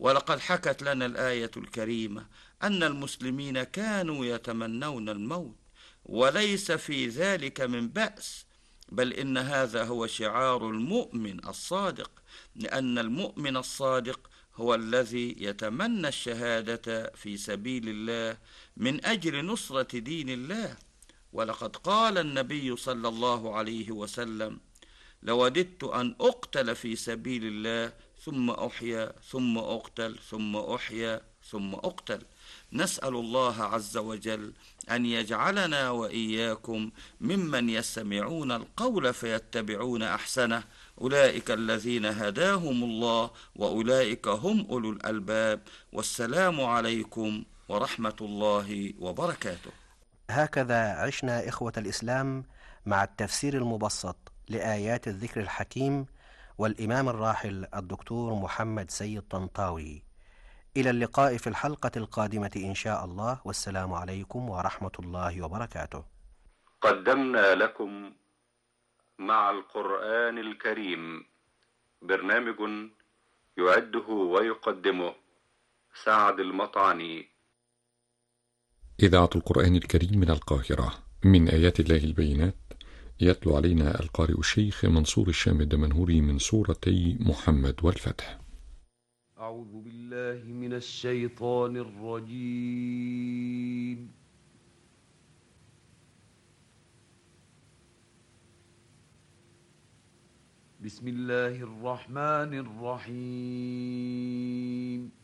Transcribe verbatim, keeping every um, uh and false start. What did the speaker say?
ولقد حكت لنا الآية الكريمة أن المسلمين كانوا يتمنون الموت، وليس في ذلك من بأس، بل إن هذا هو شعار المؤمن الصادق، لأن المؤمن الصادق هو الذي يتمنى الشهادة في سبيل الله من أجل نصرة دين الله. ولقد قال النبي صلى الله عليه وسلم: لوددت أن أقتل في سبيل الله ثم أحيا ثم أقتل ثم أحيا ثم أقتل. نسأل الله عز وجل أن يجعلنا وإياكم ممن يستمعون القول فيتبعون أحسنه، أولئك الذين هداهم الله وأولئك هم أولو الألباب. والسلام عليكم ورحمة الله وبركاته. هكذا عشنا إخوة الإسلام مع التفسير المبسط لآيات الذكر الحكيم والإمام الراحل الدكتور محمد سيد طنطاوي. إلى اللقاء في الحلقة القادمة إن شاء الله، والسلام عليكم ورحمة الله وبركاته. قدمنا لكم مع القرآن الكريم برنامج يعده ويقدمه سعد المطعني. إذاعة القرآن الكريم من القاهرة، من آيات الله البينات. يتلو علينا القارئ الشيخ منصور الشام الدمنهوري من سورتي محمد والفتح. أعوذ بالله من الشيطان الرجيم. بسم الله الرحمن الرحيم.